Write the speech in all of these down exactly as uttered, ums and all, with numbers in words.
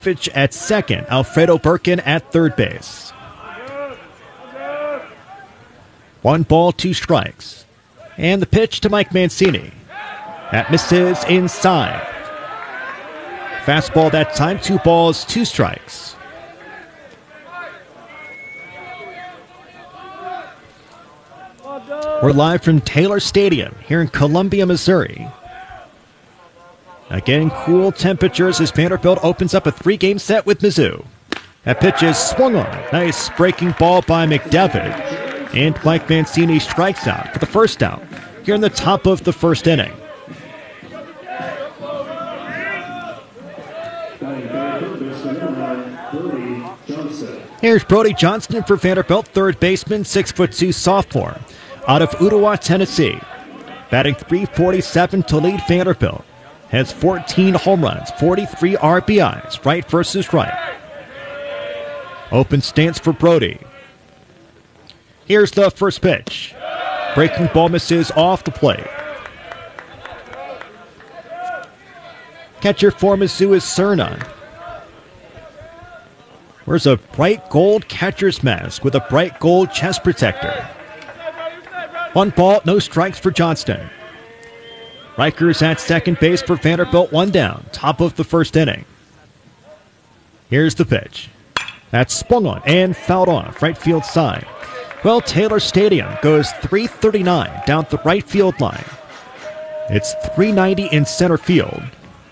Fitch at second, Alfredo Birkin at third base. One ball, two strikes. And the pitch to Mike Mancini. That misses inside. Fastball that time, two balls, two strikes. We're live from Taylor Stadium here in Columbia, Missouri. Again, cool temperatures as Vanderbilt opens up a three-game set with Mizzou. That pitch is swung on. Nice breaking ball by McDevitt. And Mike Mancini strikes out for the first out here in the top of the first inning. Here's Brody Johnston for Vanderbilt, third baseman, six foot two sophomore, out of Ottawa, Tennessee. Batting three forty-seven to lead Vanderbilt. Has fourteen home runs, forty-three R B Is, right versus right. Open stance for Brody. Here's the first pitch. Breaking ball misses off the plate. Catcher for Mizzou is Cerna. Wears a bright gold catcher's mask with a bright gold chest protector. One ball, no strikes for Johnston. Rikers at second base for Vanderbilt, one down, top of the first inning. Here's the pitch. That's swung on and fouled off, right field side. Well, Taylor Stadium goes three thirty-nine down the right field line. It's three ninety in center field.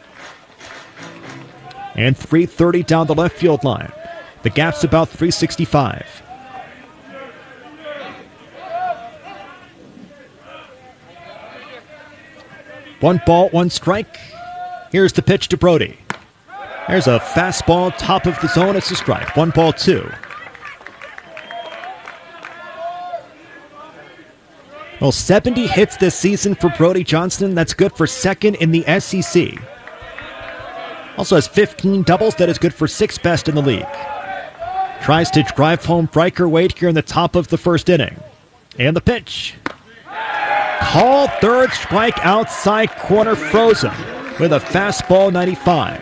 And three thirty down the left field line. The gap's about three sixty-five. One ball, one strike. Here's the pitch to Brody. There's a fastball, top of the zone. It's a strike. One ball, two. Well, seventy hits this season for Brody Johnston. That's good for second in the S E C. Also has fifteen doubles. That is good for sixth best in the league. Tries to drive home Riker Wade here in the top of the first inning. And the pitch. Called third strike outside corner, frozen with a fastball ninety-five.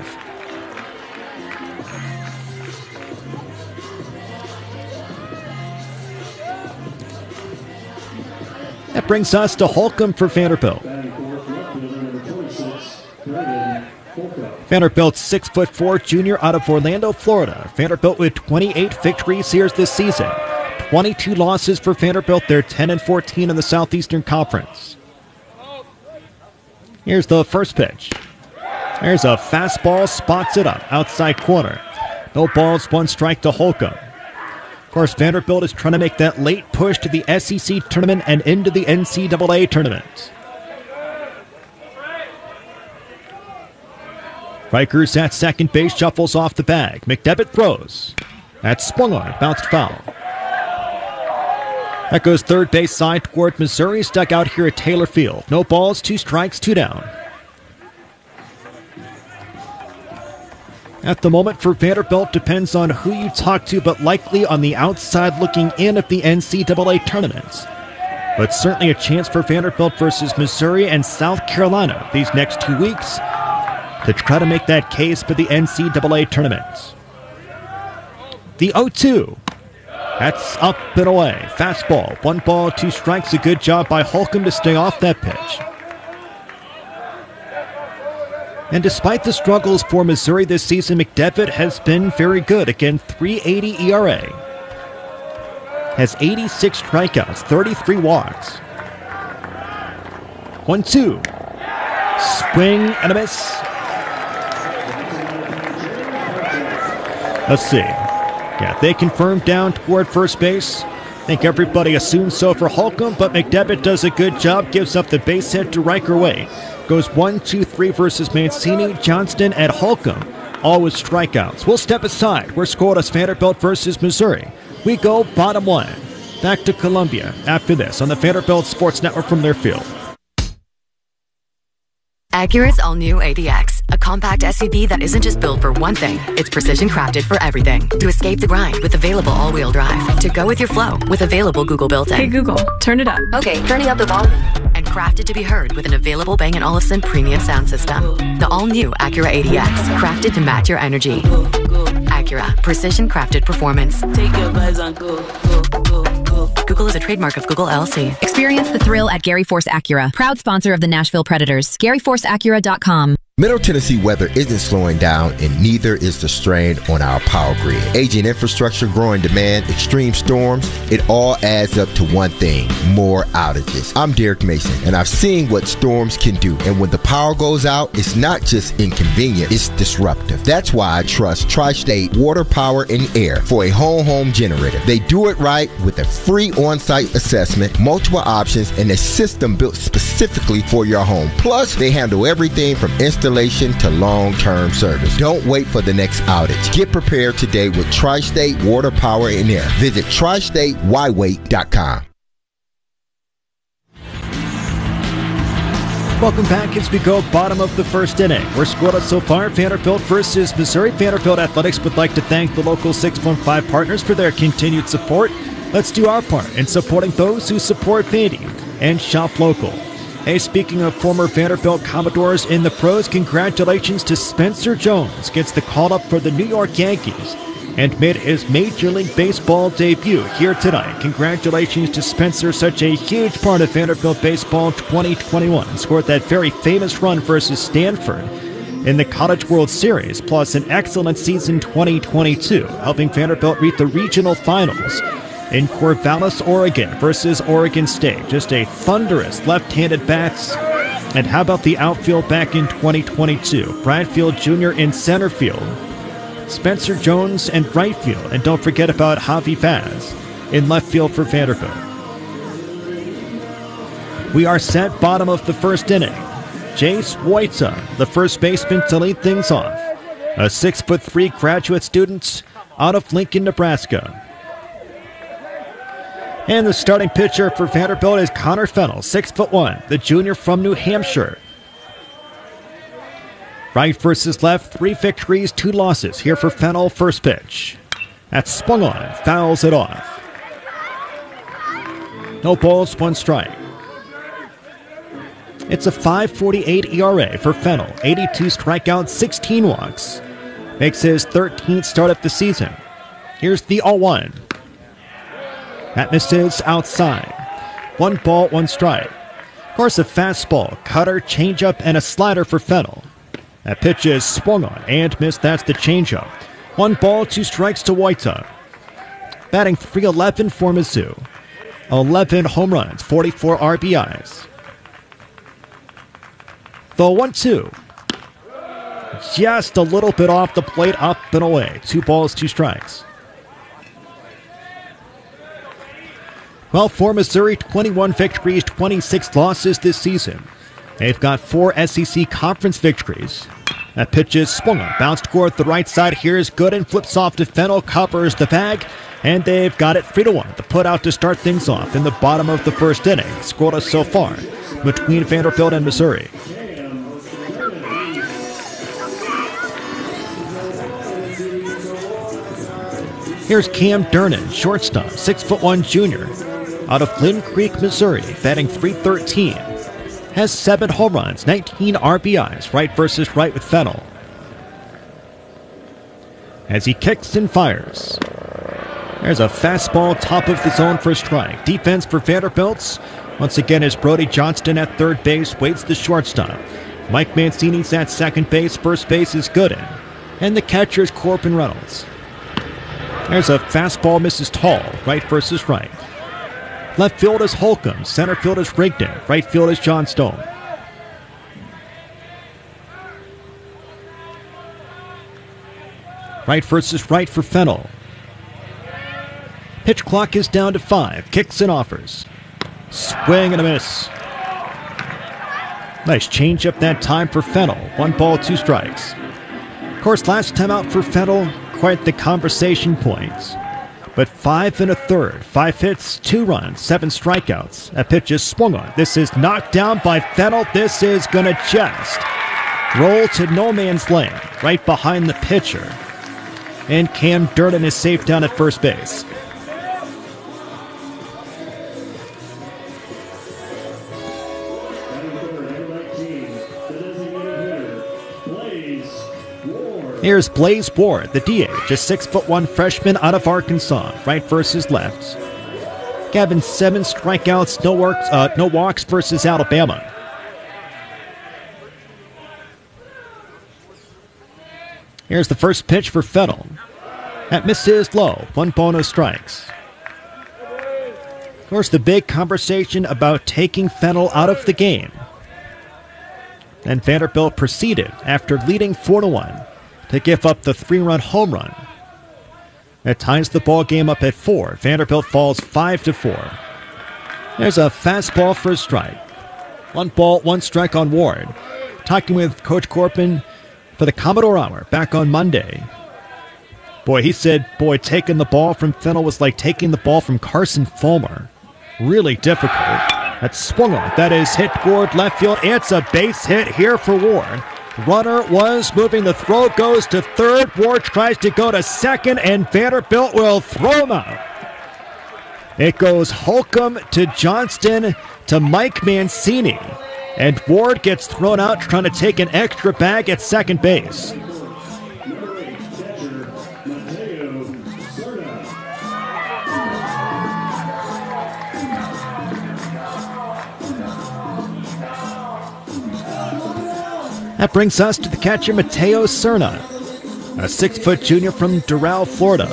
That brings us to Holcomb for Vanderbilt. Vanderbilt's six foot four junior out of Orlando, Florida. Vanderbilt with twenty-eight victories here this season. twenty-two losses for Vanderbilt. They're ten and fourteen in the Southeastern Conference. Here's the first pitch. There's a fastball, spots it up, outside corner. No balls, one strike to Holcomb. Of course, Vanderbilt is trying to make that late push to the S E C tournament and into the N C double A tournament. Rikers at second base, shuffles off the bag. McDevitt throws. That's swung on, bounced foul. That goes third base side toward Missouri, stuck out here at Taylor Field. No balls, two strikes, two down. At the moment for Vanderbilt depends on who you talk to, but likely on the outside looking in of the N C double A tournament. But certainly a chance for Vanderbilt versus Missouri and South Carolina these next two weeks to try to make that case for the N C double A tournament. The oh two. That's up and away. Fastball. One ball, two strikes. A good job by Holcomb to stay off that pitch. And despite the struggles for Missouri this season, McDevitt has been very good. Again, three eighty E R A. Has eighty-six strikeouts, thirty-three walks. one two. Swing and a miss. Let's see. Yeah, they confirmed down toward first base. I think everybody assumes so for Holcomb, but McDevitt does a good job, gives up the base hit to Riker Wade. Goes one, two, three versus Mancini, Johnston, and Holcomb, all with strikeouts. We'll step aside. We're scoreless. Vanderbilt versus Missouri. We go bottom one. Back to Columbia after this on the Vanderbilt Sports Network from their field. Acura's all-new A D X, a compact S U V that isn't just built for one thing, it's precision crafted for everything. To escape the grind with available all-wheel drive. To go with your flow with available Google built-in. Hey Google, turn it up. Okay, turning up the volume. And Crafted to be heard with an available Bang and Olufsen premium sound system. The all-new Acura A D X, crafted to match your energy. Acura, precision crafted performance. Take your vibes and go, go, go, go. Google is a trademark of Google L L C. Experience the thrill at Gary Force Acura, proud sponsor of the Nashville Predators. Gary Force Acura dot com. Middle Tennessee weather isn't slowing down, and neither is the strain on our power grid. Aging infrastructure, growing demand, extreme storms, it all adds up to one thing: more outages. I'm Derek Mason, and I've seen what storms can do. And when the power goes out, it's not just inconvenient, it's disruptive. That's why I trust Tri-State Water, Power, and Air for a whole home generator. They do it right with a free on-site assessment, multiple options, and a system built specifically for your home. Plus, they handle everything from installation to long-term service. Don't wait for the next outage. Get prepared today with Tri-State Water, Power, and Air. Visit tri state y wait dot com. Welcome back as we go bottom of the first inning. We're scoreless so far. Vanderbilt versus Missouri. Vanderbilt Athletics would like to thank the local six one five partners for their continued support. Let's do our part in supporting those who support Vandy and shop local. Hey, speaking of former Vanderbilt Commodores in the pros, congratulations to Spencer Jones. Gets the call up for the New York Yankees and made his Major League Baseball debut here tonight. Congratulations to Spencer, such a huge part of Vanderbilt baseball twenty twenty-one. Scored that very famous run versus Stanford in the College World Series, plus an excellent season twenty twenty-two, helping Vanderbilt reach the regional finals in Corvallis, Oregon versus Oregon State. Just a thunderous left-handed bat. And how about the outfield back in twenty twenty-two? Bradfield Junior in center field, Spencer Jones in right field, and don't forget about Javi Vaz in left field for Vanderbilt. We are set bottom of the first inning. Jace Wojta, the first baseman, to lead things off. A six foot three graduate student out of Lincoln, Nebraska. And the starting pitcher for Vanderbilt is Connor Fennell, six foot one, the junior from New Hampshire. Right versus left, three victories, two losses. Here for Fennell, first pitch. That's swung on, fouls it off. No balls, one strike. It's a five forty-eight E R A for Fennell, eighty-two strikeouts, sixteen walks. Makes his thirteenth start of the season. Here's the oh one. That misses outside. One ball, one strike. Of course, a fastball, cutter, changeup, and a slider for Fennell. That pitch is swung on and missed. That's the changeup. One ball, two strikes to Wojta. Batting three eleven for Mizzou. eleven home runs, forty-four R B Is. The one two. Just a little bit off the plate, up and away. Two balls, two strikes. Well, for Missouri, twenty-one victories, twenty-six losses this season. They've got four S E C conference victories. That pitch is swung on, bounced toward the right side. Here's good and flips off to Fennell, covers the bag, and they've got it three to one. The put out to start things off in the bottom of the first inning. Scoreless so far between Vanderbilt and Missouri. Here's Cam Durnan, shortstop, six foot one junior, out of Glen Creek, Missouri, batting three thirteen. Has seven home runs, nineteen R B Is, right versus right with Fennell. As he kicks and fires. There's a fastball, top of the zone for a strike. Defense for Vanderbilt. Once again is Brody Johnston at third base, waits the shortstop. Mike Mancini's at second base, first base is Gooden. And the catcher is Corbin Reynolds. There's a fastball, misses tall, right versus right. Left field is Holcomb, center field is Rigdon, right field is John Stone. Right versus right for Fennell. Pitch clock is down to five, kicks and offers. Swing and a miss. Nice changeup that time for Fennell, one ball, two strikes. Of course, last time out for Fennell, quite the conversation points. But five and a third, five hits, two runs, seven strikeouts. That pitch is swung on. This is knocked down by Fennell. This is going to just roll to no man's land, right behind the pitcher. And Cam Durnan is safe down at first base. Here's Blaze Ward, the D H, a six foot one freshman out of Arkansas, right versus left. Gavin, seven strikeouts, no works, uh, no walks versus Alabama. Here's the first pitch for Fennel. That misses low, one ball, no strikes. Of course, the big conversation about taking Fennel out of the game. And Vanderbilt proceeded, after leading four to one, to give up the three-run home run. That ties the ball game up at four. Vanderbilt falls five to four. There's a fastball for a strike. One ball, one strike on Ward. Talking with Coach Corbin for the Commodore Hour back on Monday. Boy, he said, boy, taking the ball from Fennel was like taking the ball from Carson Fulmer. Really difficult. That's swung on. That is hit toward left field. It's a base hit here for Ward. Runner was moving. The throw goes to third. Ward tries to go to second, and Vanderbilt will throw him out. It goes Holcomb to Johnston to Mike Mancini. And Ward gets thrown out trying to take an extra bag at second base. That brings us to the catcher, Mateo Serna, a six-foot junior from Doral, Florida.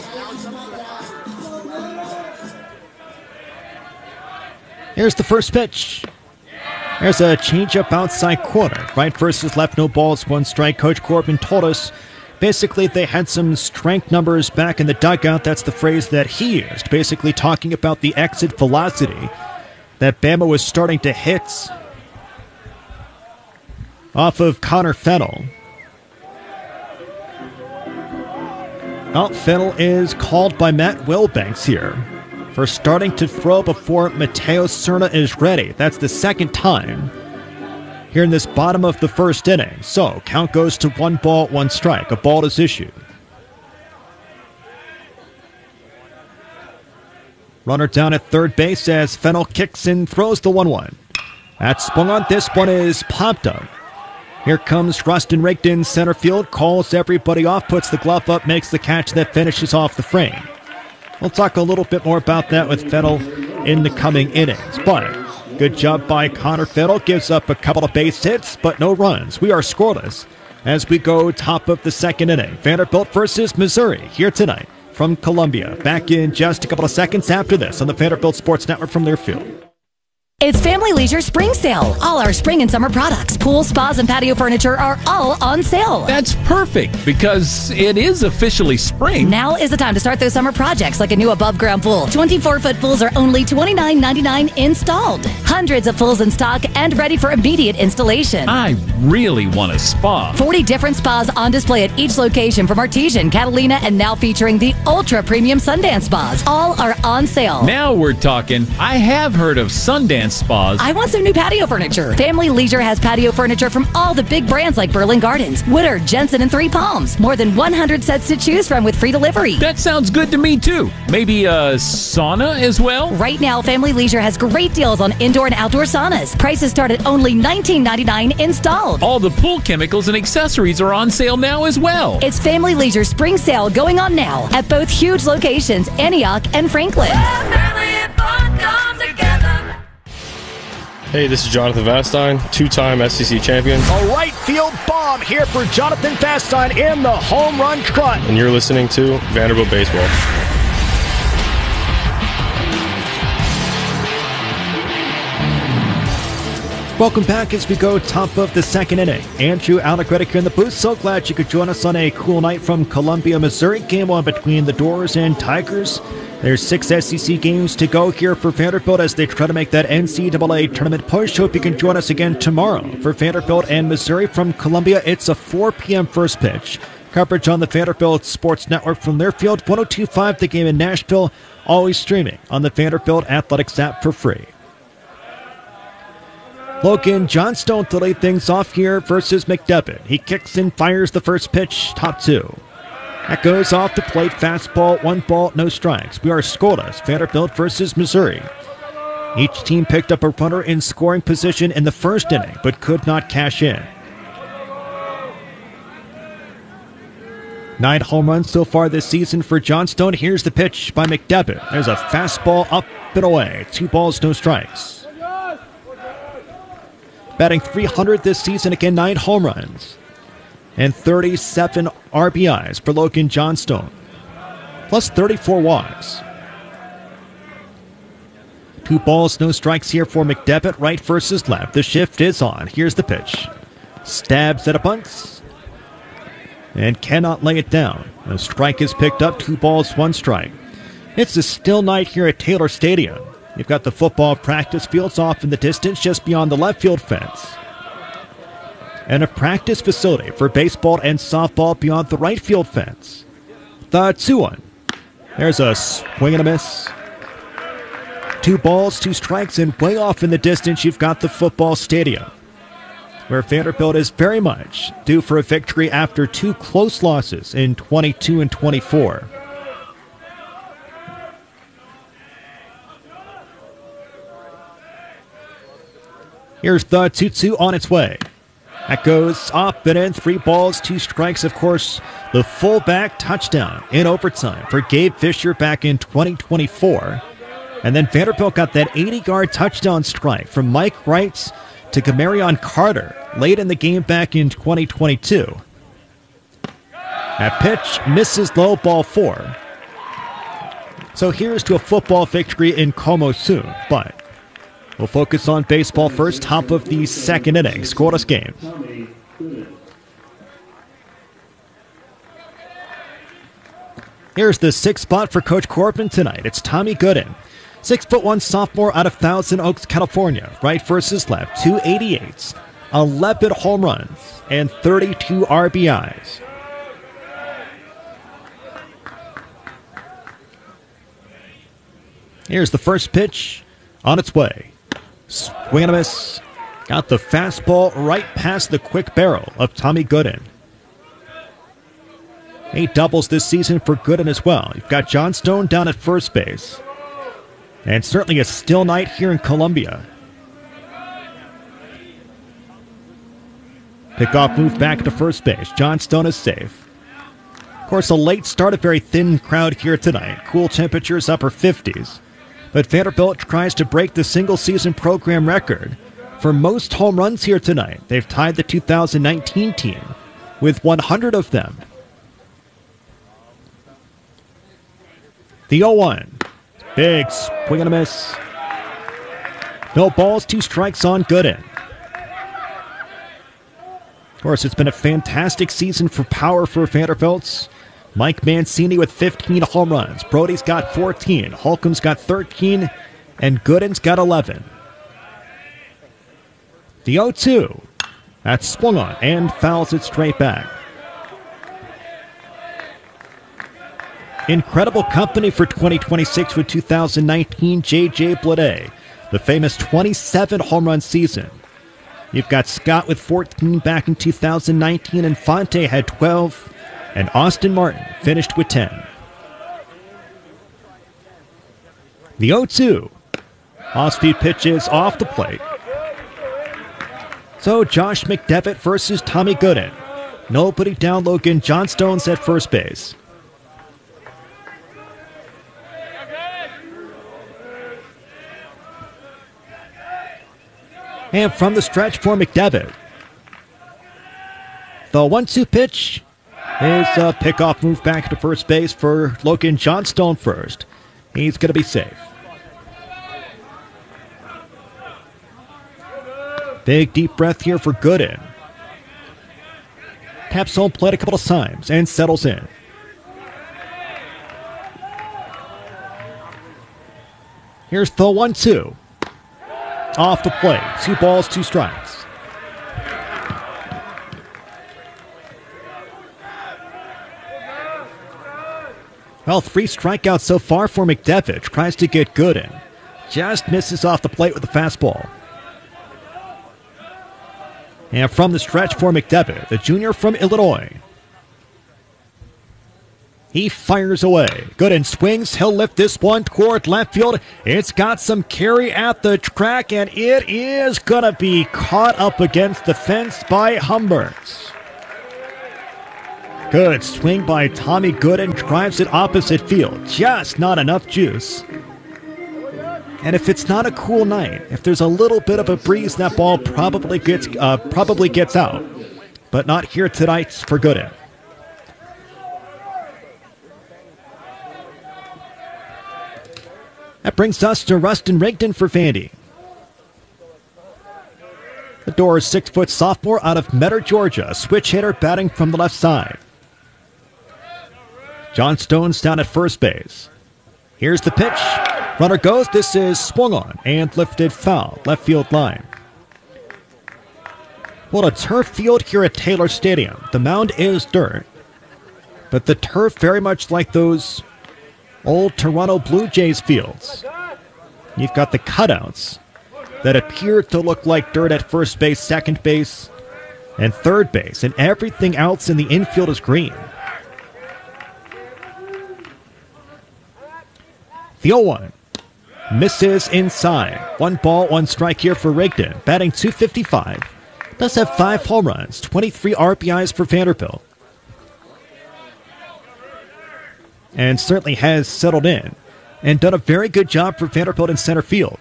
Here's the first pitch. There's a changeup outside corner. Right versus left, no balls, one strike. Coach Corbin told us basically they had some strength numbers back in the dugout. That's the phrase that he used, basically talking about the exit velocity that Bama was starting to hit off of Connor Fennel. Well, Fennel is called by Matt Wilbanks here for starting to throw before Mateo Serna is ready. That's the second time here in this bottom of the first inning. So, count goes to one ball, one strike. A ball is issued. Runner down at third base as Fennel kicks and throws the one one. That's swung on. This one is popped up. Here comes Rustin Rigdon, center field, calls everybody off, puts the glove up, makes the catch that finishes off the frame. We'll talk a little bit more about that with Fennel in the coming innings. But good job by Connor Fennel. Gives up a couple of base hits, but no runs. We are scoreless as we go top of the second inning. Vanderbilt versus Missouri here tonight from Columbia. Back in just a couple of seconds after this on the Vanderbilt Sports Network from Learfield. It's Family Leisure Spring Sale. All our spring and summer products, pools, spas, and patio furniture are all on sale. That's perfect because it is officially spring. Now is the time to start those summer projects like a new above-ground pool. twenty-four foot pools are only twenty-nine ninety-nine installed. Hundreds of pools in stock and ready for immediate installation. I really want a spa. forty different spas on display at each location from Artesian, Catalina, and now featuring the ultra-premium Sundance spas. All are on sale. Now we're talking. I have heard of Sundance spas. I want some new patio furniture. Family Leisure has patio furniture from all the big brands like Berlin Gardens, Woodard, Jensen, and Three Palms. More than one hundred sets to choose from with free delivery. That sounds good to me too. Maybe a sauna as well? Right now, Family Leisure has great deals on indoor and outdoor saunas. Prices start at only nineteen ninety-nine installed. All the pool chemicals and accessories are on sale now as well. It's Family Leisure Spring Sale going on now at both huge locations, Antioch and Franklin. Hey, this is Jonathan Vastine, two-time S E C champion. A right field bomb here for Jonathan Vastine in the home run trot. And you're listening to Vanderbilt Baseball. Welcome back as we go top of the second inning. Andrew Allegretti here in the booth. So glad you could join us on a cool night from Columbia, Missouri. Game one between the Doors and Tigers. There's six S E C games to go here for Vanderbilt as they try to make that N C double A tournament push. Hope you can join us again tomorrow for Vanderbilt and Missouri from Columbia. It's a four p.m. first pitch. Coverage on the Vanderbilt Sports Network from Learfield. one oh two point five The Game in Nashville. Always streaming on the Vanderbilt Athletics app for free. Logan Johnstone to lead things off here versus McDevitt. He kicks and fires the first pitch, top two. That goes off the plate, fastball, one ball, no strikes. We are scoreless, Vanderbilt versus Missouri. Each team picked up a runner in scoring position in the first inning, but could not cash in. Nine home runs so far this season for Johnstone. Here's the pitch by McDevitt. There's a fastball up and away. Two balls, no strikes. Batting three hundred this season, again, nine home runs. And thirty-seven R B Is for Logan Johnstone. Plus thirty-four walks. Two balls, no strikes here for McDevitt. Right versus left. The shift is on. Here's the pitch. Stabs at a bunt. And cannot lay it down. A strike is picked up. Two balls, one strike. It's a still night here at Taylor Stadium. You've got the football practice fields off in the distance just beyond the left field fence. And a practice facility for baseball and softball beyond the right field fence. The two one. There's a swing and a miss. Two balls, two strikes, and way off in the distance you've got the football stadium, where Vanderbilt is very much due for a victory after two close losses in twenty-two and twenty-four. Here's the two two on its way. That goes up and in. Three balls, two strikes. Of course, the fullback touchdown in overtime for Gabe Fisher back in twenty twenty-four. And then Vanderbilt got that eighty-yard touchdown strike from Mike Wright to Gamarion Carter late in the game back in twenty twenty-two. That pitch misses low, ball four. So here's to a football victory in Como soon, but we'll focus on baseball first. Top of the second inning. Scoreless game. Here's the sixth spot for Coach Corbin tonight. It's Tommy Gooden. Six foot one sophomore out of Thousand Oaks, California. Right versus left. two eighty-eight. eleven home runs and thirty-two R B Is. Here's the first pitch on its way. Swing and a miss. Got the fastball right past the quick barrel of Tommy Gooden. Eight doubles this season for Gooden as well. You've got Johnstone down at first base. And certainly a still night here in Columbia. Pickoff move back to first base. Johnstone is safe. Of course, a late start, a very thin crowd here tonight. Cool temperatures, upper fifties. But Vanderbilt tries to break the single-season program record for most home runs here tonight. They've tied the two thousand nineteen team with one hundred of them. The oh one. Big swing and a miss. No balls, two strikes on Gooden. Of course, it's been a fantastic season for power for Vanderbilt. Mike Mancini with fifteen home runs. Brody's got fourteen. Holcomb's got thirteen. And Gooden's got eleven. The oh two. That's swung on and fouls it straight back. Incredible company for twenty twenty-six with two thousand nineteen J J Bleday, the famous twenty-seven home run season. You've got Scott with fourteen back in two thousand nineteen, and Fonte had twelve, and Austin Martin finished with ten. The oh two. Off-speed pitches off the plate. So Josh McDevitt versus Tommy Gooden. Nobody down. Logan Johnstone's at first base. And from the stretch for McDevitt. The one two pitch is a pickoff move back to first base for Logan Johnstone first. He's going to be safe. Big deep breath here for Gooden. Taps home plate a couple of times and settles in. Here's the one two. Off the plate. Two balls, two strikes. Well, three strikeouts so far for McDevitt. Tries to get Gooden. Just misses off the plate with a fastball. And from the stretch for McDevitt, the junior from Illinois. He fires away. Gooden swings. He'll lift this one toward left field. It's got some carry at the track, and it is going to be caught up against the fence by Humberts. Good swing by Tommy Gooden, drives it opposite field. Just not enough juice. And if it's not a cool night, if there's a little bit of a breeze, that ball probably gets uh, probably gets out. But not here tonight for Gooden. That brings us to Rustin Rigdon for Vandy. The door is six-foot sophomore out of Metter, Georgia. Switch hitter batting from the left side. John Stone's down at first base. Here's the pitch. Runner goes. This is swung on and lifted foul. Left field line. Well, a turf field here at Taylor Stadium. The mound is dirt. But the turf very much like those old Toronto Blue Jays fields. You've got the cutouts that appear to look like dirt at first base, second base, and third base, and everything else in the infield is green. The oh one misses inside. One ball, one strike here for Rigdon. Batting two fifty-five. Does have five home runs, twenty-three R B Is for Vanderbilt. And certainly has settled in and done a very good job for Vanderbilt in center field.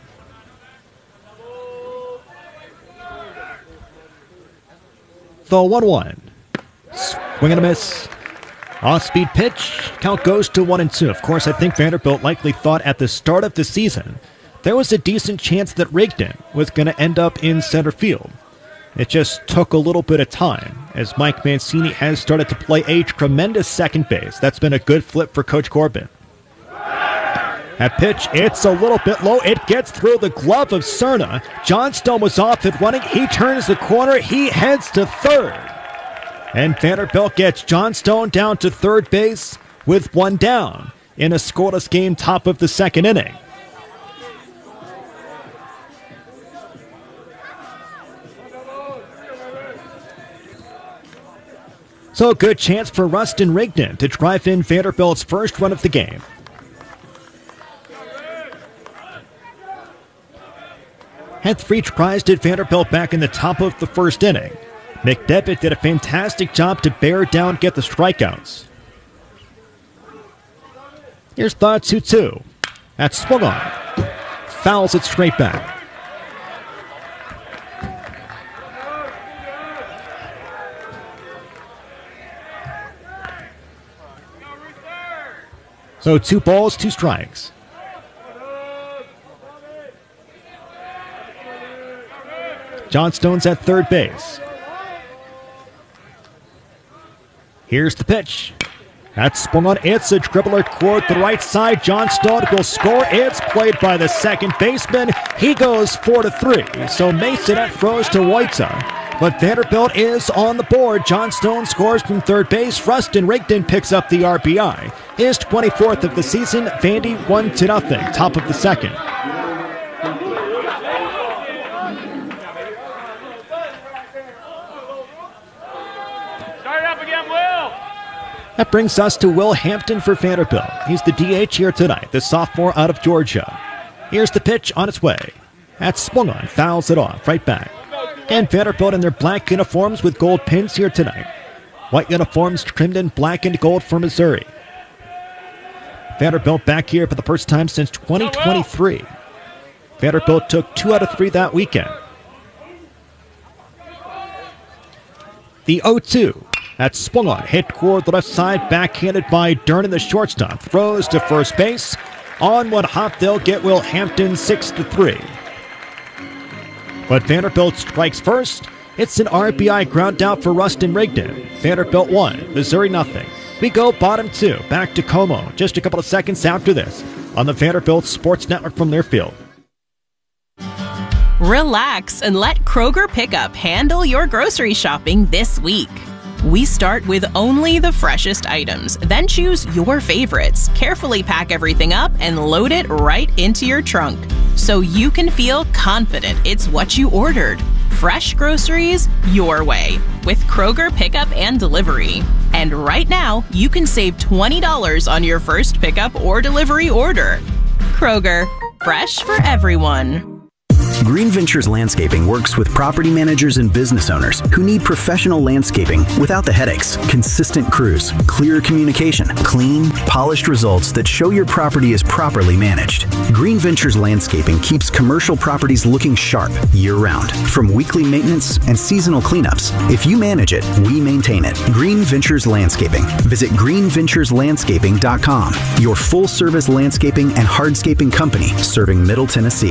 The one one. Swing and a miss. Off-speed pitch. Count goes to one and two. Of course, I think Vanderbilt likely thought at the start of the season there was a decent chance that Rigdon was going to end up in center field. It just took a little bit of time as Mike Mancini has started to play a tremendous second base. That's been a good flip for Coach Corbin. That pitch, it's a little bit low. It gets through the glove of Cerna. John Stone was off and running. He turns the corner. He heads to third. And Vanderbilt gets John Stone down to third base with one down in a scoreless game, top of the second inning. So a good chance for Rustin Rigdon to drive in Vanderbilt's first run of the game. Had three tries did Vanderbilt back in the top of the first inning. McDevitt did a fantastic job to bear down, get the strikeouts. Here's the two two. That's swung on. Fouls it straight back. So two balls, two strikes. John Stone's at third base. Here's the pitch. That's swung on. It's a dribbler toward the right side. John Stone will score. It's played by the second baseman. He goes four to three. So Masonette throws to Wojta. But Vanderbilt is on the board. John Stone scores from third base. Rustin Rigdon picks up the R B I. His twenty-fourth of the season. Vandy one to nothing. Top of the second. Start up again, Will. That brings us to Will Hampton for Vanderbilt. He's the D H here tonight, the sophomore out of Georgia. Here's the pitch on its way. That's swung on. Fouls it off. Right back. And Vanderbilt in their black uniforms with gold pins here tonight. White uniforms trimmed in black and gold for Missouri. Vanderbilt back here for the first time since twenty twenty-three. Vanderbilt took two out of three that weekend. The oh two. That's swung on. Hit toward the left side. Backhanded by Dernan, the shortstop. Throws to first base. On one hop, they'll get Will Hampton six to three. But Vanderbilt strikes first. It's an R B I ground out for Rustin Rigdon. Vanderbilt one, Missouri nothing. We go bottom two, back to Como, just a couple of seconds after this on the Vanderbilt Sports Network from Learfield. Relax and let Kroger Pickup handle your grocery shopping this week. We start with only the freshest items, then choose your favorites, carefully pack everything up, and load it right into your trunk, so you can feel confident it's what you ordered. Fresh groceries your way with Kroger Pickup and Delivery. And right now, you can save twenty dollars on your first pickup or delivery order. Kroger, fresh for everyone. Green Ventures Landscaping works with property managers and business owners who need professional landscaping without the headaches, consistent crews, clear communication, clean, polished results that show your property is properly managed. Green Ventures Landscaping keeps commercial properties looking sharp year-round, from weekly maintenance and seasonal cleanups. If you manage it, we maintain it. Green Ventures Landscaping. Visit green ventures landscaping dot com, your full-service landscaping and hardscaping company serving Middle Tennessee.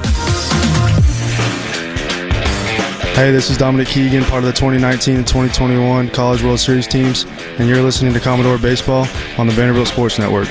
Hey, this is Dominic Keegan, part of the twenty nineteen and twenty twenty-one College World Series teams, and you're listening to Commodore Baseball on the Vanderbilt Sports Network.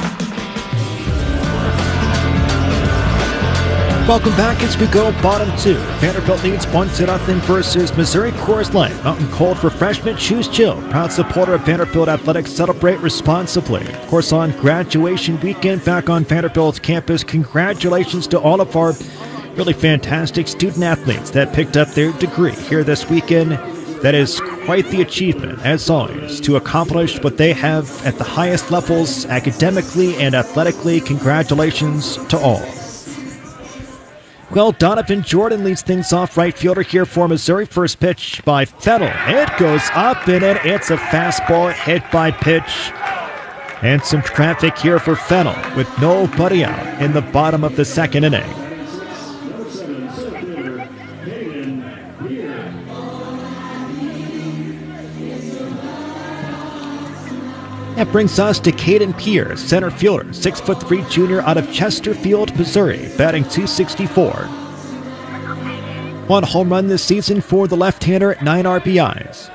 Welcome back as we go bottom two. Vanderbilt leads one to nothing versus Missouri Coors Light. Mountain Cold Refreshment, choose chill. Proud supporter of Vanderbilt Athletics. Celebrate responsibly. Of course, on graduation weekend back on Vanderbilt's campus, congratulations to all of our really fantastic student athletes that picked up their degree here this weekend. That is quite the achievement, as always, to accomplish what they have at the highest levels academically and athletically. Congratulations to all. Well, Donovan Jordan leads things off, right fielder here for Missouri. First pitch by Fennell. It goes up and in. It's a fastball hit by pitch. And some traffic here for Fennell with nobody out in the bottom of the second inning. That brings us to Caden Pierce, center fielder, six foot three junior out of Chesterfield, Missouri, batting two sixty-four. One home run this season for the left-hander, nine R B Is.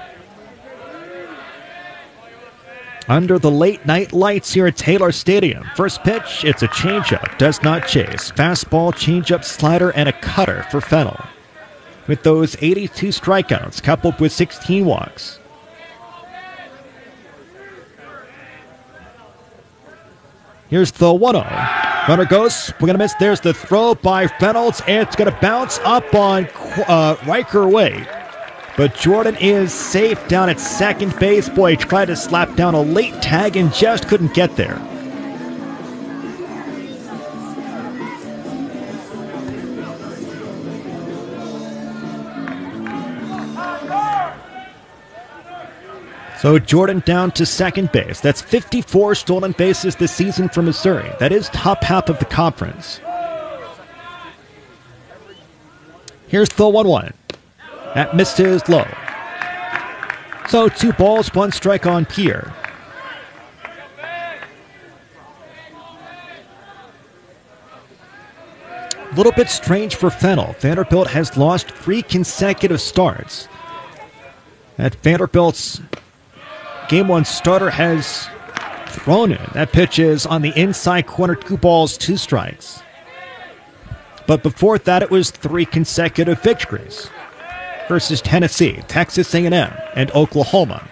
Under the late-night lights here at Taylor Stadium. First pitch, it's a changeup, does not chase. Fastball, changeup, slider, and a cutter for Fennell. With those eighty-two strikeouts coupled with sixteen walks. Here's the one oh. Runner goes. We're going to miss. There's the throw by Reynolds. And it's going to bounce up on uh, Riker Wade. But Jordan is safe down at second base. Boy, he tried to slap down a late tag and just couldn't get there. So Jordan down to second base. That's fifty-four stolen bases this season for Missouri. That is top half of the conference. Here's the one one. That misses low. So two balls, one strike on Pierre. A little bit strange for Fennell. Vanderbilt has lost three consecutive starts. At Vanderbilt's Game one starter has thrown in. That pitch is on the inside corner, two balls, two strikes. But before that, it was three consecutive victories versus Tennessee, Texas A and M, and Oklahoma.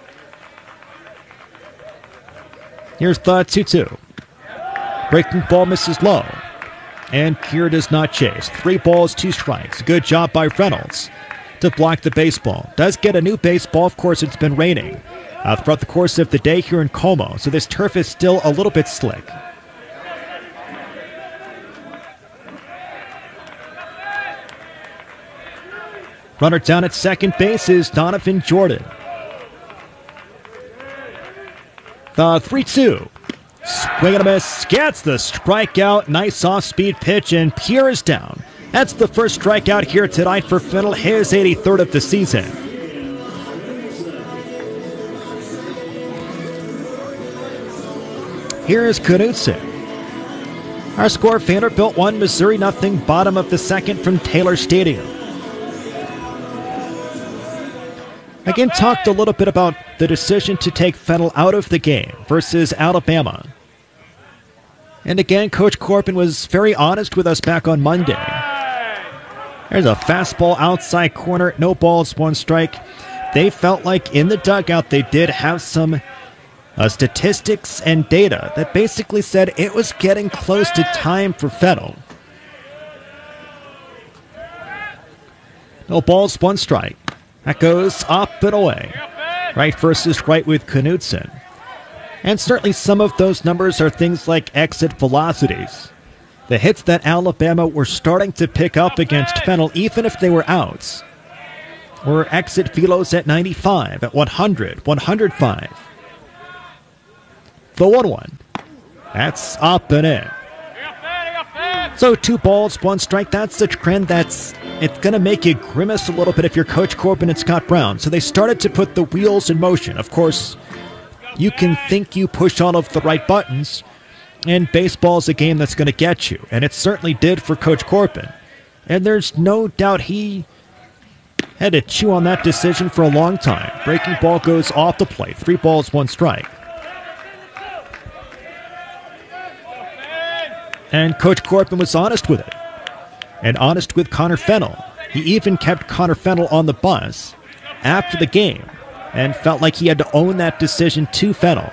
Here's the two two. Breaking ball misses low. And Pierre does not chase. Three balls, two strikes. Good job by Reynolds to block the baseball. Does get a new baseball. Of course, it's been raining Uh, throughout the course of the day here in Como, so this turf is still a little bit slick. Runner down at second base is Donovan Jordan. The three two. Swing and a miss. Gets the strikeout. Nice off-speed pitch, and Pierre is down. That's the first strikeout here tonight for Fennell, his eighty-third of the season. Here's Knudsen. Our score, Vanderbilt one, Missouri nothing, bottom of the second from Taylor Stadium. Again, talked a little bit about the decision to take Fennell out of the game versus Alabama. And again, Coach Corbin was very honest with us back on Monday. There's a fastball outside corner, no balls, one strike. They felt like in the dugout they did have some Uh, statistics and data that basically said it was getting close to time for Fennell. No balls, one strike. That goes up and away. Right versus right with Knudsen. And certainly some of those numbers are things like exit velocities. The hits that Alabama were starting to pick up against Fennell, even if they were outs, were exit velos at ninety-five, at one hundred, one hundred five. The one one. That's up and in. So two balls, one strike. That's the trend that's it's going to make you grimace a little bit if you're Coach Corbin and Scott Brown. So they started to put the wheels in motion. Of course, you can think you push all of the right buttons, and baseball is a game that's going to get you. And it certainly did for Coach Corbin. And there's no doubt he had to chew on that decision for a long time. Breaking ball goes off the plate. Three balls, one strike. And Coach Corbin was honest with it. And honest with Connor Fennell. He even kept Connor Fennell on the bus after the game and felt like he had to own that decision to Fennell.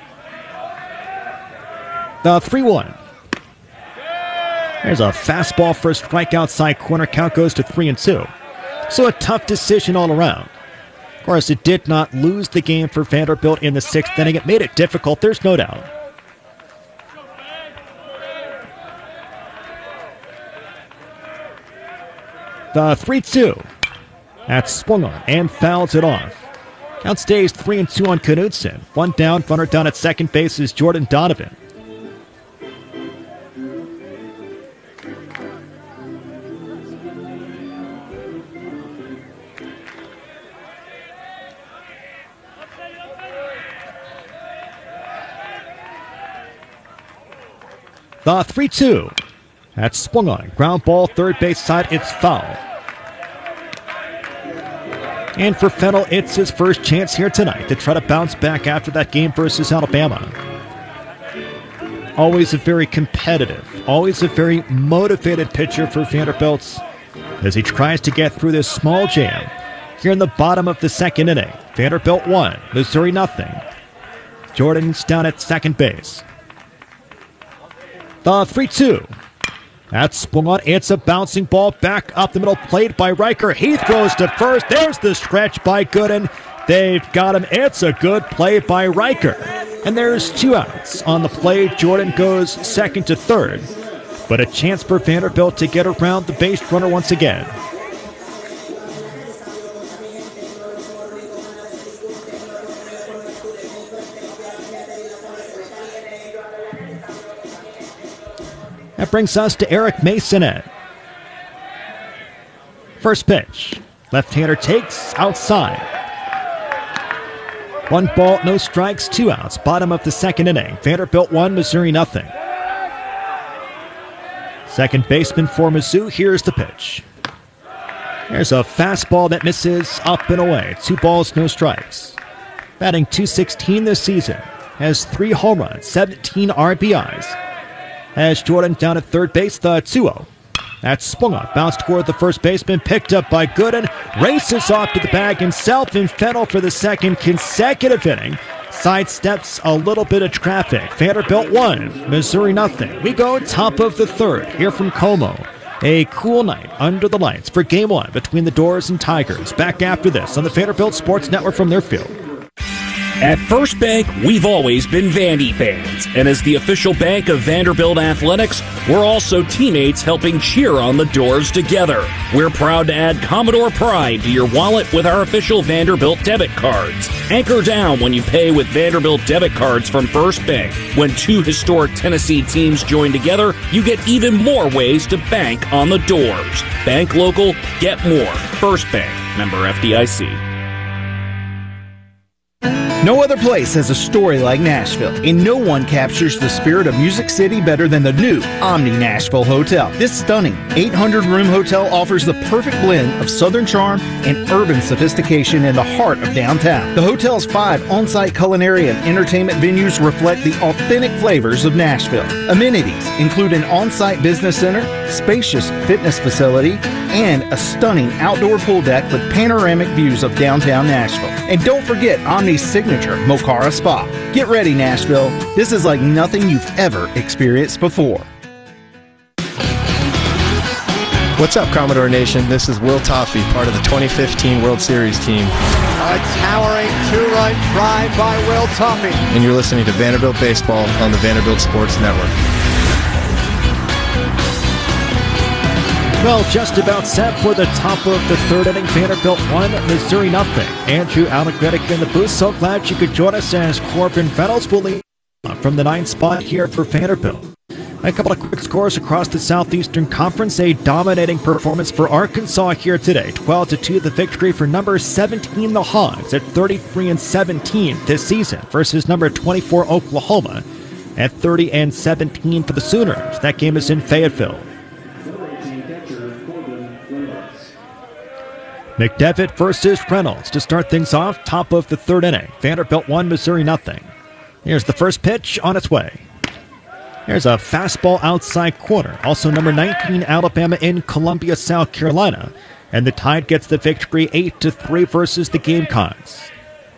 The three one. There's a fastball for a strike outside corner. Count goes to three and two. So a tough decision all around. Of course, it did not lose the game for Vanderbilt in the sixth inning. It made it difficult, there's no doubt. The three two. That's swung on and fouls it off. Count stays three and two on Knudsen. One down, runner down at second base is Jordan Donovan. The three two. That's swung on. Ground ball, third base side. It's foul. And for Fennell, it's his first chance here tonight to try to bounce back after that game versus Alabama. Always a very competitive, always a very motivated pitcher for Vanderbilt as he tries to get through this small jam here in the bottom of the second inning. Vanderbilt one, Missouri nothing. Jordan's down at second base. The three two. That's swung on. It's a bouncing ball back up the middle, played by Riker. He throws to first. There's the stretch by Gooden. They've got him. It's a good play by Riker. And there's two outs on the play. Jordan goes second to third. But a chance for Vanderbilt to get around the base runner once again. That brings us to Eric Masonette. First pitch. Left-hander takes outside. One ball, no strikes, two outs. Bottom of the second inning. Vanderbilt one, Missouri nothing. Second baseman for Mizzou. Here's the pitch. There's a fastball that misses up and away. Two balls, no strikes. Batting two sixteen this season. Has three home runs, seventeen R B Is. As Jordan down at third base, the two oh. That's swung on, bounced toward the first baseman, picked up by Gooden, races off to the bag himself, and Fennell for the second consecutive inning. Sidesteps a little bit of traffic. Vanderbilt one, Missouri nothing. We go top of the third here from Como. A cool night under the lights for game one between the Doors and Tigers. Back after this on the Vanderbilt Sports Network from their field. At First Bank, we've always been Vandy fans, and as the official bank of Vanderbilt Athletics, we're also teammates helping cheer on the Doors together. We're proud to add Commodore Pride to your wallet with our official Vanderbilt debit cards. Anchor down when you pay with Vanderbilt debit cards from First Bank. When two historic Tennessee teams join together, you get even more ways to bank on the Doors. Bank local, get more. First Bank, member F D I C. No other place has a story like Nashville, and no one captures the spirit of Music City better than the new Omni Nashville Hotel. This stunning eight hundred room hotel offers the perfect blend of Southern charm and urban sophistication in the heart of downtown. The hotel's five on-site culinary and entertainment venues reflect the authentic flavors of Nashville. Amenities include an on-site business center, spacious fitness facility, and a stunning outdoor pool deck with panoramic views of downtown Nashville. And don't forget Omni's signature Mocara Spa. Get ready, Nashville. This is like nothing you've ever experienced before. What's up, Commodore Nation? This is Will Toffey, part of the twenty fifteen World Series team. A towering two-run drive by Will Toffey. And you're listening to Vanderbilt Baseball on the Vanderbilt Sports Network. Well, just about set for the top of the third inning. Vanderbilt one, Missouri nothing. Andrew Allegretti in the booth. So glad you could join us as Corbin Reynolds will lead from the ninth spot here for Vanderbilt. A couple of quick scores across the Southeastern Conference. A dominating performance for Arkansas here today. twelve to two, the victory for number seventeen, the Hogs, at thirty-three and seventeen this season versus number twenty-four, Oklahoma, at thirty and seventeen for the Sooners. That game is in Fayetteville. McDevitt versus Reynolds to start things off, top of the third inning. Vanderbilt one, Missouri nothing. Here's the first pitch on its way. Here's a fastball outside corner. Also number nineteen, Alabama in Columbia, South Carolina. And the Tide gets the victory eight to three versus the Gamecocks.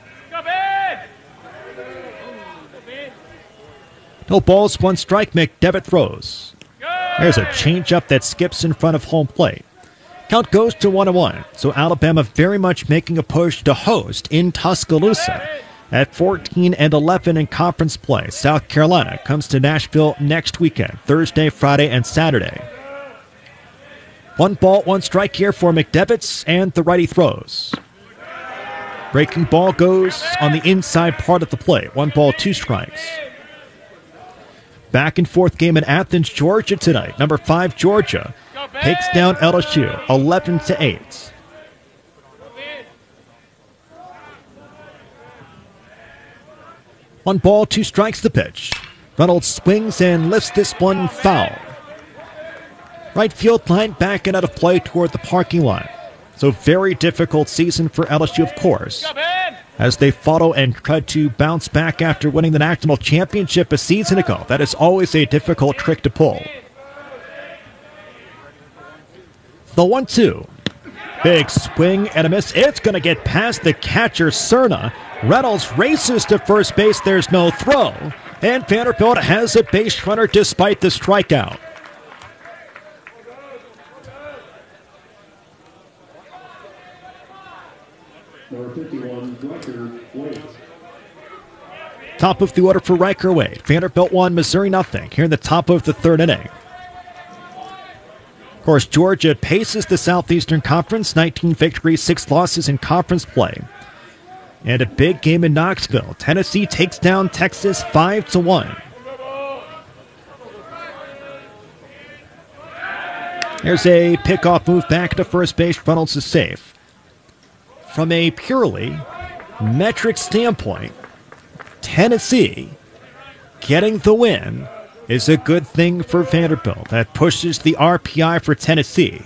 No balls, one strike. McDevitt throws. There's a changeup that skips in front of home plate. Count goes to one and one. So Alabama very much making a push to host in Tuscaloosa. At fourteen and eleven in conference play, South Carolina comes to Nashville next weekend, Thursday, Friday, and Saturday. One ball, one strike here for McDevitt, and the righty throws. Breaking ball goes on the inside part of the plate. One ball, two strikes. Back and forth game in Athens, Georgia tonight. Number five, Georgia takes down L S U, eleven to eight. One ball, two strikes, the pitch. Reynolds swings and lifts this one foul. Right field line back and out of play toward the parking lot. So very difficult season for L S U, of course, as they follow and try to bounce back after winning the national championship a season ago. That is always a difficult trick to pull. The one two. Big swing and a miss. It's going to get past the catcher, Cerna. Reynolds races to first base. There's no throw. And Vanderbilt has a base runner despite the strikeout. Number fifty-one, Riker Wade. Top of the order for Riker Wade. Vanderbilt one, Missouri nothing. Here in the top of the third inning. Of course, Georgia paces the Southeastern Conference. nineteen victories, six losses in conference play. And a big game in Knoxville. Tennessee takes down Texas five to one. There's a pickoff move back to first base. Reynolds is safe. From a purely metric standpoint, Tennessee getting the win is a good thing for Vanderbilt. That pushes the R P I for Tennessee.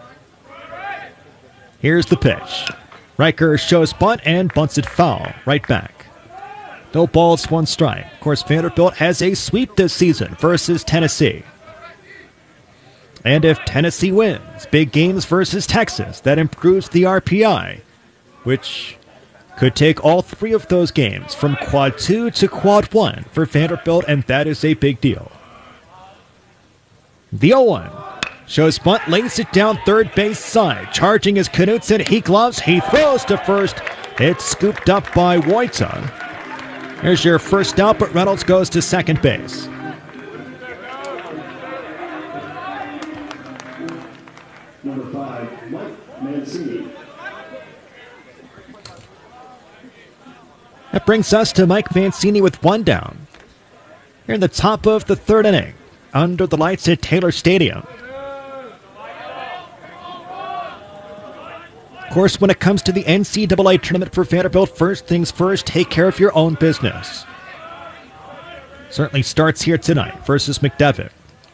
Here's the pitch. Riker shows bunt and bunts it foul. Right back. No balls, one strike. Of course, Vanderbilt has a sweep this season versus Tennessee. And if Tennessee wins big games versus Texas, that improves the R P I, which could take all three of those games from quad two to quad one for Vanderbilt, and that is a big deal. The oh one. Shows bunt, lays it down third base side. Charging is Knutson. He gloves. He throws to first. It's scooped up by Wojta. Here's your first out, but Reynolds goes to second base. Number five, Mike Mancini. That brings us to Mike Mancini with one down. Here in the top of the third inning, under the lights at Taylor Stadium. Of course, when it comes to the N C double A tournament for Vanderbilt, first things first, take care of your own business. Certainly starts here tonight versus McDevitt.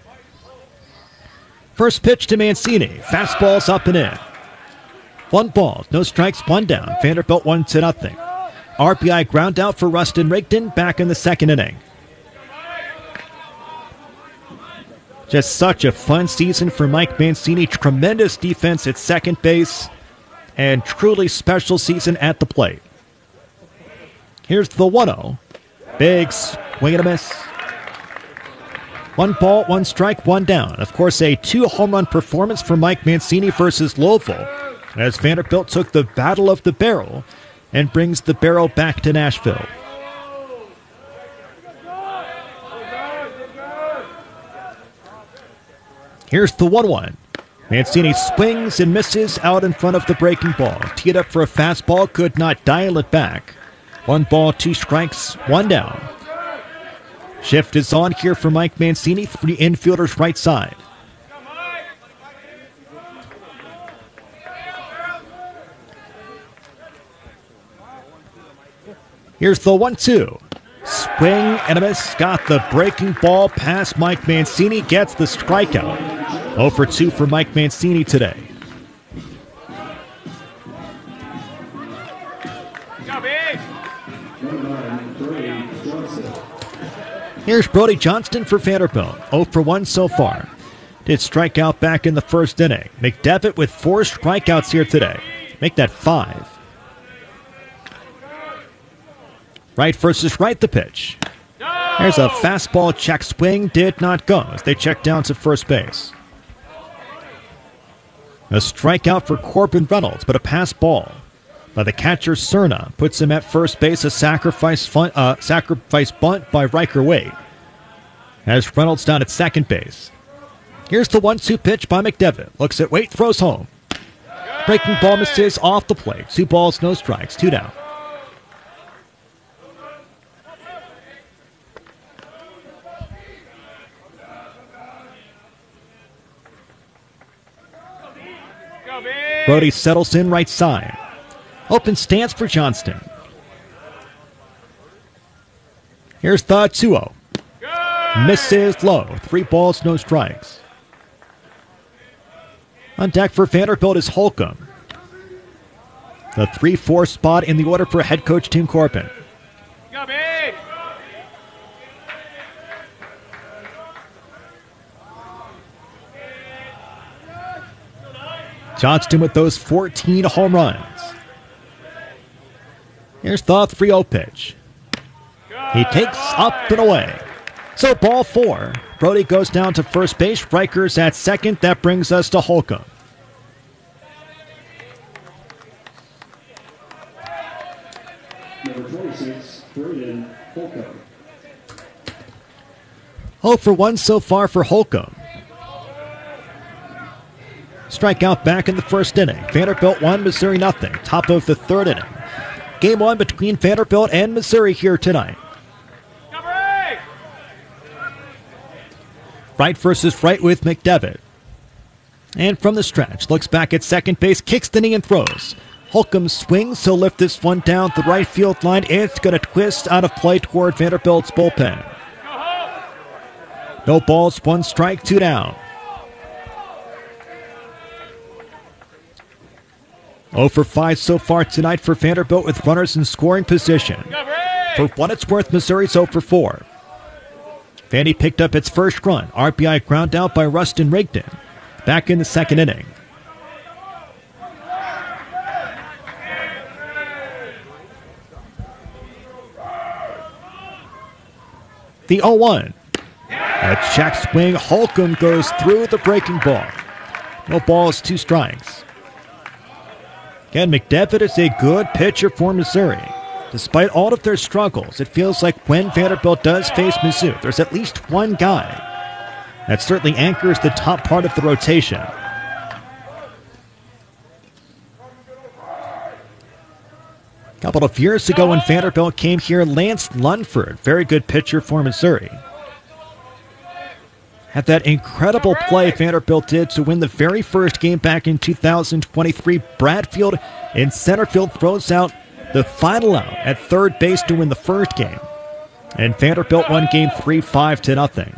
First pitch to Mancini. Fastball's up and in. One ball, no strikes, one down. Vanderbilt one to nothing. R B I ground out for Rustin Rigdon back in the second inning. Just such a fun season for Mike Mancini. Tremendous defense at second base. And truly special season at the plate. Here's the one oh. Big swing and a miss. One ball, one strike, one down. Of course, a two home run performance for Mike Mancini versus Louisville, as Vanderbilt took the battle of the barrel and brings the barrel back to Nashville. Here's the one one. Mancini swings and misses out in front of the breaking ball. Teed up for a fastball, could not dial it back. One ball, two strikes, one down. Shift is on here for Mike Mancini, three infielders right side. Here's the one two. Swing and a miss. Got the breaking ball past Mike Mancini. Gets the strikeout. oh for two for Mike Mancini today. Here's Brody Johnston for Vanderbilt. oh for one so far. Did strike out back in the first inning. McDevitt with four strikeouts here today. Make that five. Right versus right the pitch. There's a fastball check swing. Did not go as they check down to first base. A strikeout for Corbin Reynolds, but a pass ball by the catcher Cerna puts him at first base. A sacrifice fun, uh, sacrifice bunt by Riker Wade has Reynolds down at second base. Here's the one two pitch by McDevitt. Looks at Wade, throws home. Breaking ball misses off the plate. Two balls, no strikes, two down. Brody settles in right side. Open stance for Johnston. Here's the two oh. Misses low. Three balls, no strikes. On deck for Vanderbilt is Holcomb. The three four spot in the order for head coach Tim Corbin. Johnston with those fourteen home runs. Here's the three oh pitch. He takes up and away. So ball four. Brody goes down to first base. Riker's at second. That brings us to Holcomb. Number twenty-six, Braden Holcomb. oh for one so far for Holcomb. Strikeout back in the first inning. Vanderbilt one, Missouri nothing. Top of the third inning. Game one between Vanderbilt and Missouri here tonight. Right versus right with McDevitt. And from the stretch, looks back at second base, kicks the knee and throws. Holcomb swings, he'll lift this one down the right field line. It's going to twist out of play toward Vanderbilt's bullpen. No balls, one strike, two down. oh for five so far tonight for Vanderbilt with runners in scoring position. For what it's worth, Missouri's oh for four. Vandy picked up its first run. R B I ground out by Rustin Rigdon. Back in the second inning. The oh one. A check swing. Holcomb goes through the breaking ball. No balls, two strikes. Again, McDevitt is a good pitcher for Missouri. Despite all of their struggles, it feels like when Vanderbilt does face Mizzou, there's at least one guy that certainly anchors the top part of the rotation. A couple of years ago when Vanderbilt came here, Lance Lunford, very good pitcher for Missouri. Had that incredible play Vanderbilt did to win the very first game back in two thousand twenty-three. Bradfield in center field throws out the final out at third base to win the first game. And Vanderbilt won game three, five to nothing.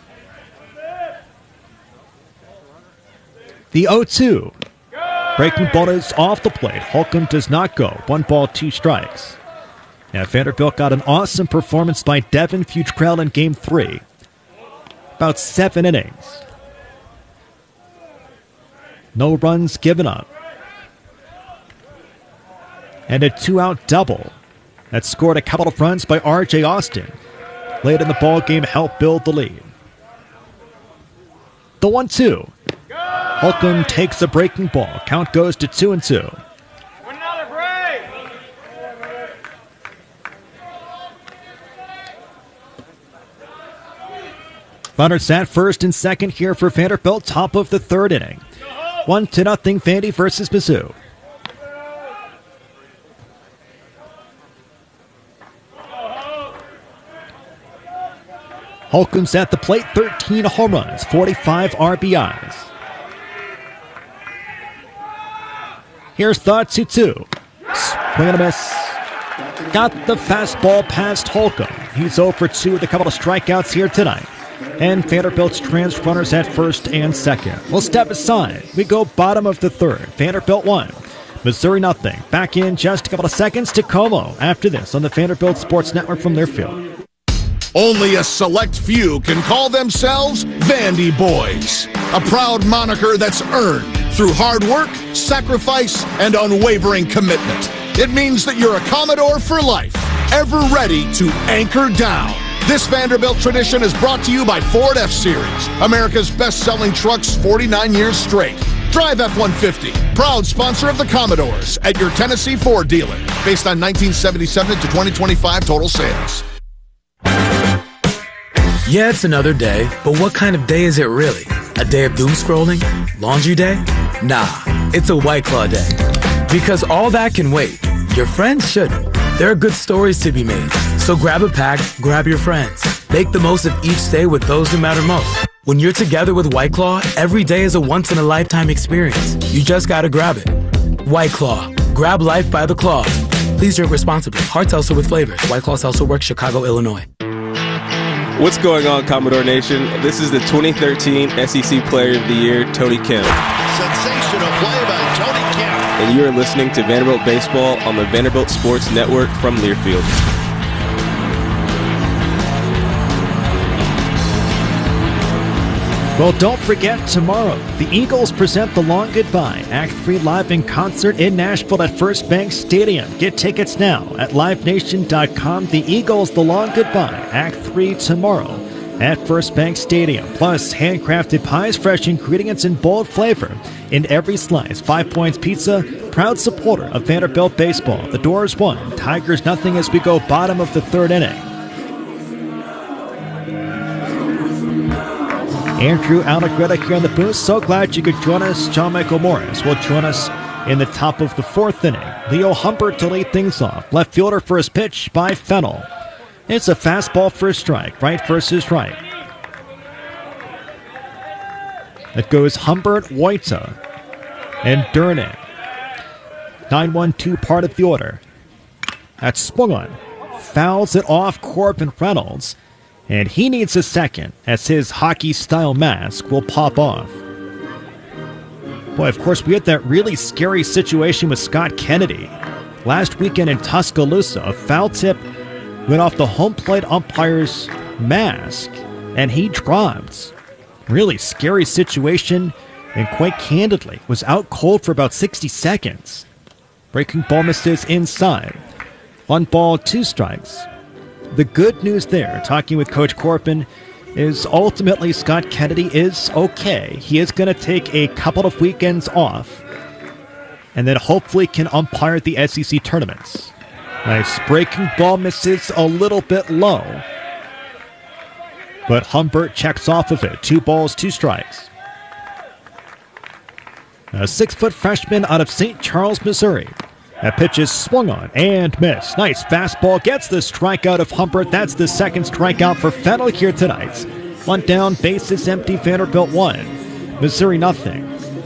The oh two. Breaking ball is off the plate. Holcomb does not go. One ball, two strikes. Now Vanderbilt got an awesome performance by Devin Futrell in game three. About seven innings. No runs given up. And a two-out double that scored a couple of runs by R J Austin. Late in the ball game, helped build the lead. The one two. Holcomb takes a breaking ball. Count goes to two and two. Runners at first and second here for Vanderbilt, top of the third inning. One to nothing, Vandy versus Mizzou. Holcomb's at the plate, thirteen home runs, forty-five R B Is. Here's the two two. Swing and a miss. Got the fastball past Holcomb. He's oh for two with a couple of strikeouts here tonight. And Vanderbilt's trans runners at first and second. We'll step aside. We go bottom of the third. Vanderbilt one. Missouri nothing. Back in just a couple of seconds to Como after this on the Vanderbilt Sports Network from their field. Only a select few can call themselves Vandy Boys, a proud moniker that's earned through hard work, sacrifice, and unwavering commitment. It means that you're a Commodore for life, ever ready to anchor down. This Vanderbilt tradition is brought to you by Ford F-Series, America's best-selling trucks forty-nine years straight. Drive F one fifty, proud sponsor of the Commodores at your Tennessee Ford dealer, based on nineteen seventy-seven to twenty twenty-five total sales. Yeah, it's another day, but what kind of day is it really? A day of doom scrolling? Laundry day? Nah, it's a White Claw day. Because all that can wait. Your friends shouldn't. There are good stories to be made. So grab a pack, grab your friends. Make the most of each day with those who matter most. When you're together with White Claw, every day is a once-in-a-lifetime experience. You just gotta grab it. White Claw. Grab life by the claw. Please drink responsibly. Hard seltzer with flavors. White Claw Seltzer Works, Chicago, Illinois. What's going on, Commodore Nation? This is the twenty thirteen S E C Player of the Year, Tony Kemp. Sensational play by Tony Kemp. And you are listening to Vanderbilt Baseball on the Vanderbilt Sports Network from Learfield. Well, don't forget, tomorrow, the Eagles present the Long Goodbye, Act three live in concert in Nashville at First Bank Stadium. Get tickets now at live nation dot com. The Eagles, the Long Goodbye, Act three tomorrow at First Bank Stadium. Plus, handcrafted pies, fresh ingredients, and bold flavor in every slice. Five Points Pizza, proud supporter of Vanderbilt baseball. The Doors one, Tigers nothing as we go bottom of the third inning. Andrew Allegretta here in the booth. So glad you could join us. John Michael Morris will join us in the top of the fourth inning. Leo Humbert to lead things off. Left fielder for his pitch by Fennell. It's a fastball for a strike. Right versus right. It goes Humbert, Wojta, and Durnin. nine one two part of the order. That's swung on. Fouls it off Corbin Reynolds. And he needs a second as his hockey-style mask will pop off. Boy, of course, we had that really scary situation with Scott Kennedy. Last weekend in Tuscaloosa, a foul tip went off the home plate umpire's mask, and he dropped. Really scary situation, and quite candidly, was out cold for about sixty seconds. Breaking ball misses inside. One ball, two strikes. The good news there, talking with Coach Corbin, is ultimately Scott Kennedy is okay. He is going to take a couple of weekends off and then hopefully can umpire the S E C tournaments. Nice breaking ball misses a little bit low, but Humbert checks off of it. Two balls, two strikes. A six-foot freshman out of Saint Charles, Missouri. That pitch is swung on and missed. Nice fastball gets the strikeout of Humbert. That's the second strikeout for Fennell here tonight. One down, bases empty, Vanderbilt one. Missouri nothing.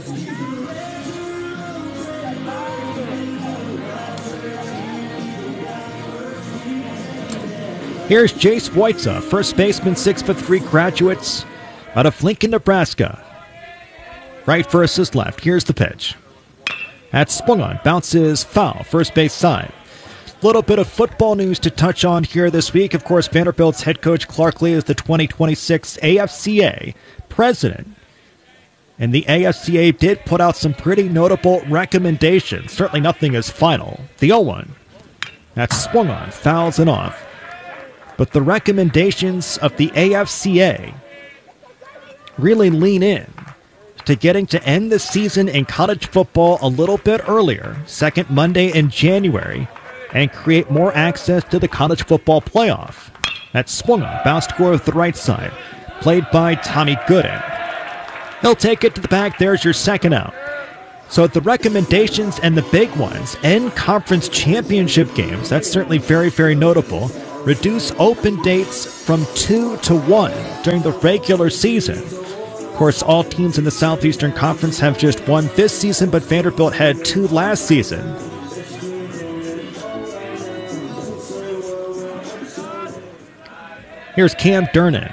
Here's Jace Wojta, first baseman, six foot three graduates out of Lincoln, Nebraska. Right versus left. Here's the pitch. That's swung on, bounces foul, first base side. Little bit of football news to touch on here this week. Of course, Vanderbilt's head coach Clark Lea is the twenty twenty-six A F C A president. And the A F C A did put out some pretty notable recommendations. Certainly nothing is final. The oh one. That's swung on, fouls and off. But the recommendations of the A F C A really lean in to getting to end the season in college football a little bit earlier, second Monday in January, and create more access to the college football playoff. That's swung on, bounced toward the right side, played by Tommy Gooden. He'll take it to the back. There's your second out. So the recommendations and the big ones, end conference championship games, that's certainly very, very notable. Reduce open dates from two to one during the regular season. Of course, all teams in the Southeastern Conference have just one this season, but Vanderbilt had two last season. Here's Cam Durnan.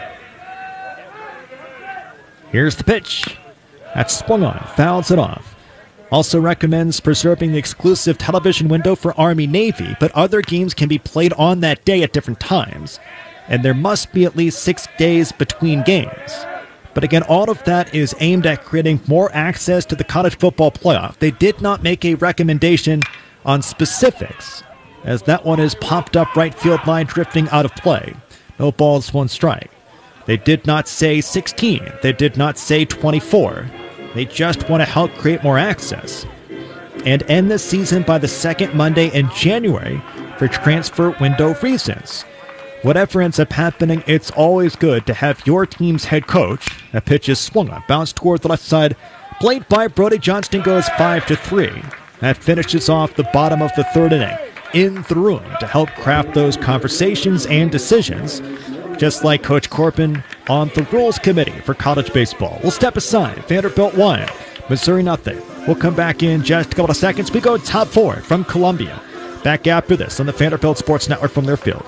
Here's the pitch. That's swung on, fouls it off. Also recommends preserving the exclusive television window for Army-Navy, but other games can be played on that day at different times. And there must be at least six days between games. But again, all of that is aimed at creating more access to the college football playoff. They did not make a recommendation on specifics, as that one is popped up right field line drifting out of play. No balls, one strike. They did not say sixteen. They did not say twenty-four. They just want to help create more access and end the season by the second Monday in January for transfer window reasons. Whatever ends up happening, it's always good to have your team's head coach. That pitch is swung on, bounced toward the left side. Played by Brody Johnston goes five to three. That finishes off the bottom of the third inning in the room to help craft those conversations and decisions, just like Coach Corbin on the Rules Committee for college baseball. We'll step aside. Vanderbilt one, Missouri nothing. We'll come back in just a couple of seconds. We go top four from Columbia. Back after this on the Vanderbilt Sports Network from their field.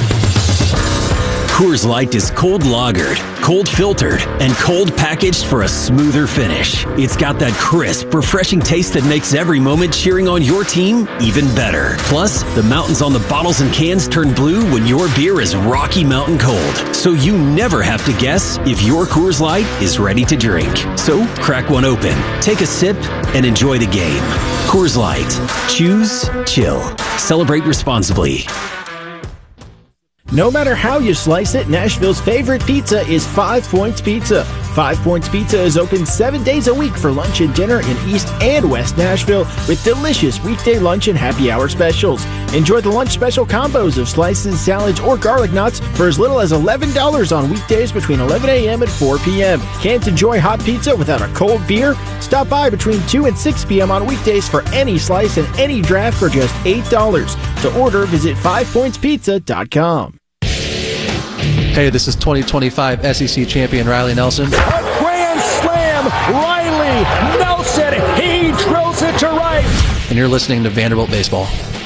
Coors Light is cold lagered, cold filtered, and cold packaged for a smoother finish. It's got that crisp, refreshing taste that makes every moment cheering on your team even better. Plus, the mountains on the bottles and cans turn blue when your beer is Rocky Mountain cold. So you never have to guess if your Coors Light is ready to drink. So crack one open, take a sip, and enjoy the game. Coors Light. Choose chill. Celebrate responsibly. No matter how you slice it, Nashville's favorite pizza is Five Points Pizza. Five Points Pizza is open seven days a week for lunch and dinner in East and West Nashville with delicious weekday lunch and happy hour specials. Enjoy the lunch special combos of slices, salads, or garlic knots for as little as eleven dollars on weekdays between eleven a.m. and four p.m. Can't enjoy hot pizza without a cold beer? Stop by between two and six p.m. on weekdays for any slice and any draft for just eight dollars. To order, visit five points pizza dot com. Hey, this is twenty twenty-five S E C champion Riley Nelson. A grand slam! Riley Nelson! He drills it to right! And you're listening to Vanderbilt Baseball.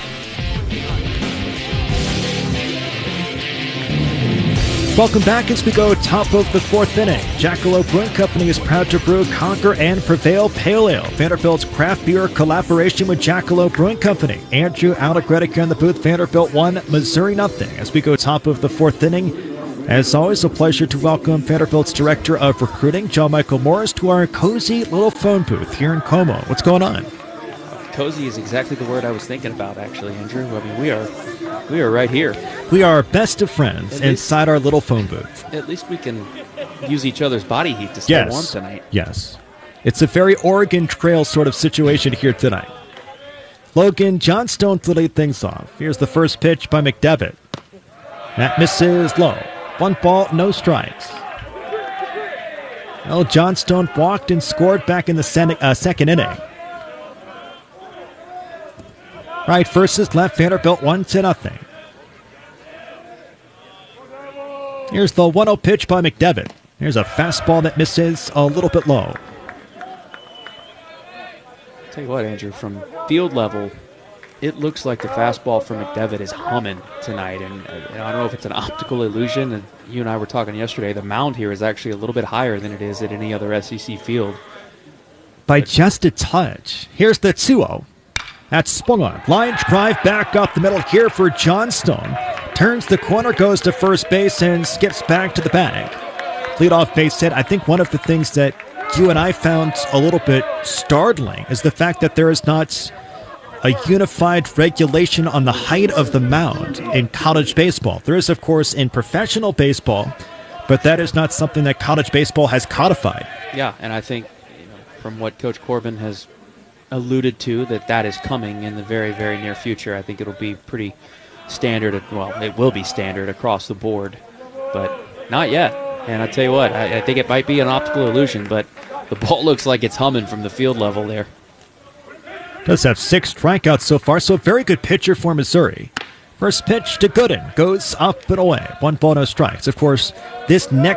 Welcome back as we go top of the fourth inning. Jackalope Brewing Company is proud to brew, conquer, and prevail Pale Ale. Vanderbilt's craft beer collaboration with Jackalope Brewing Company. Andrew Allegretti here in the booth. Vanderbilt one, Missouri nothing. As we go top of the fourth inning, as always, a pleasure to welcome Vanderbilt's Director of Recruiting, John Michael Morris, to our cozy little phone booth here in Como. What's going on? Cozy is exactly the word I was thinking about, actually, Andrew. I mean, we are we are right here. We are best of friends at inside least, our little phone booth. At least we can use each other's body heat to stay yes. warm tonight. Yes. It's a very Oregon Trail sort of situation here tonight. Logan Johnstone to lead things off. Here's the first pitch by McDevitt. That misses low. One ball, no strikes. Well, Johnstone walked and scored back in the sen- uh, second inning. Right versus left, Vanderbilt one to nothing. Here's the one oh pitch by McDevitt. Here's a fastball that misses a little bit low. Tell you what, Andrew, from field level, it looks like the fastball for McDevitt is humming tonight, and uh, I don't know if it's an optical illusion, and you and I were talking yesterday, the mound here is actually a little bit higher than it is at any other S E C field. By just a touch. Here's the two oh. That's swung on. Line drive back up the middle here for Johnstone. Turns the corner, goes to first base, and skips back to the bag. Leadoff base hit. I think one of the things that you and I found a little bit startling is the fact that there is not a unified regulation on the height of the mound in college baseball. There is, of course, in professional baseball, but that is not something that college baseball has codified. Yeah, and I think, you know, from what Coach Corbin has alluded to, that that is coming in the very, very near future. I think it'll be pretty standard. Well, it will be standard across the board, but not yet. And I tell you what, I, I think it might be an optical illusion, but The ball looks like it's humming from the field level there. Does have six strikeouts so far, so very good pitcher for Missouri. First pitch to Gooden goes up and away. One ball, no strikes. Of course, this next